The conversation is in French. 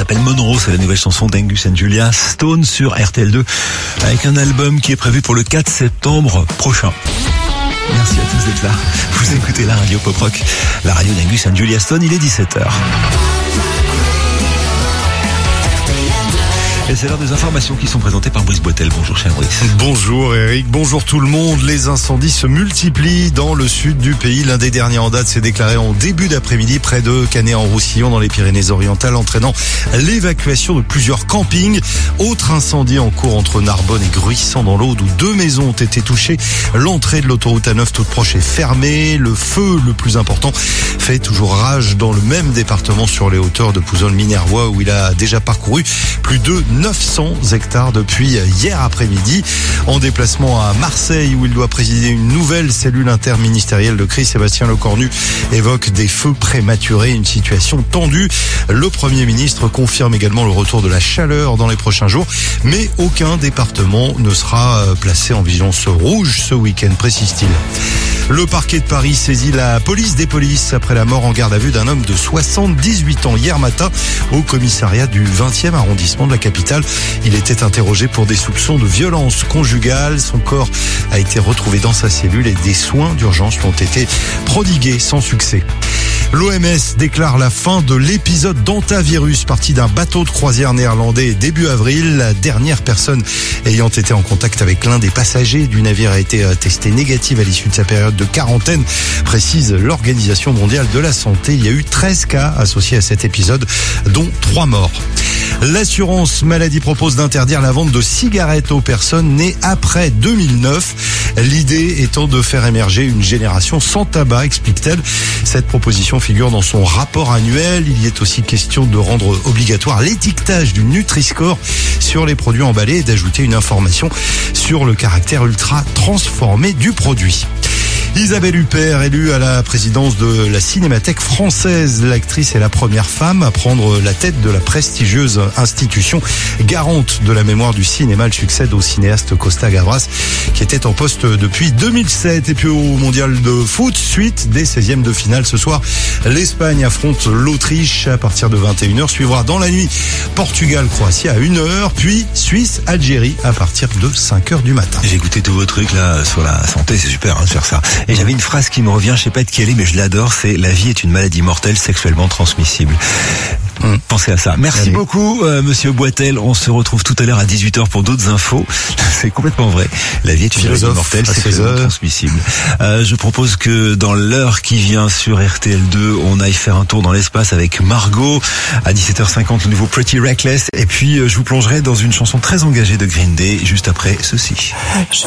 s'appelle Monroe, c'est la nouvelle chanson d'Angus & Julia Stone sur RTL2 avec un album qui est prévu pour le 4 septembre prochain. Merci à tous d'être là. Vous écoutez la radio Pop Rock, la radio d'Angus & Julia Stone, il est 17h. Et c'est l'heure des informations qui sont présentées par Brice Boitel. Bonjour cher Brice. Bonjour Eric, bonjour tout le monde. Les incendies se multiplient dans le sud du pays. L'un des derniers en date s'est déclaré en début d'après-midi près de Canet-en-Roussillon dans les Pyrénées-Orientales, entraînant l'évacuation de plusieurs campings. Autre incendie en cours entre Narbonne et Gruissant dans l'Aude où 2 maisons ont été touchées. L'entrée de l'autoroute A9 toute proche est fermée. Le feu le plus important fait toujours rage dans le même département sur les hauteurs de Pouzols-Minervois où il a déjà parcouru plus de 900 hectares depuis hier après-midi. En déplacement à Marseille où il doit présider une nouvelle cellule interministérielle de crise, Sébastien Lecornu évoque des feux prématurés, une situation tendue. Le Premier ministre confirme également le retour de la chaleur dans les prochains jours, mais aucun département ne sera placé en vigilance rouge ce week-end, précise-t-il. Le parquet de Paris saisit la police des polices après la mort en garde à vue d'un homme de 78 ans hier matin au commissariat du 20e arrondissement de la capitale. Il était interrogé pour des soupçons de violence conjugale. Son corps a été retrouvé dans sa cellule et des soins d'urgence lui ont été prodigués sans succès. L'OMS déclare la fin de l'épisode d'hantavirus parti d'un bateau de croisière néerlandais début avril. La dernière personne ayant été en contact avec l'un des passagers du navire a été testée négative à l'issue de sa période de quarantaine, précise l'Organisation mondiale de la santé. Il y a eu 13 cas associés à cet épisode, dont 3 morts. L'assurance maladie propose d'interdire la vente de cigarettes aux personnes nées après 2009. L'idée étant de faire émerger une génération sans tabac, explique-t-elle. Cette proposition figure dans son rapport annuel. Il y est aussi question de rendre obligatoire l'étiquetage du Nutri-Score sur les produits emballés et d'ajouter une information sur le caractère ultra transformé du produit. Isabelle Huppert, élue à la présidence de la Cinémathèque française. L'actrice est la première femme à prendre la tête de la prestigieuse institution garante de la mémoire du cinéma. Elle succède au cinéaste Costa Gavras qui était en poste depuis 2007. Et puis au mondial de foot, suite des 16e de finale ce soir, l'Espagne affronte l'Autriche à partir de 21h. Suivra dans la nuit Portugal-Croatie à 1h, puis Suisse-Algérie à partir de 5h du matin. J'ai écouté tous vos trucs là sur la santé, c'est super de faire ça. Et j'avais une phrase qui me revient, je sais pas de qui elle est, mais je l'adore, c'est « La vie est une maladie mortelle sexuellement transmissible ». Pensez à ça. Merci beaucoup, monsieur Boitel. On se retrouve tout à l'heure à 18h pour d'autres infos. C'est complètement vrai. La vie est une maladie mortelle, sexuellement transmissible. Je propose que dans l'heure qui vient sur RTL2, on aille faire un tour dans l'espace avec Margot. À 17h50, le nouveau Pretty Reckless. Et puis, je vous plongerai dans une chanson très engagée de Green Day juste après ceci.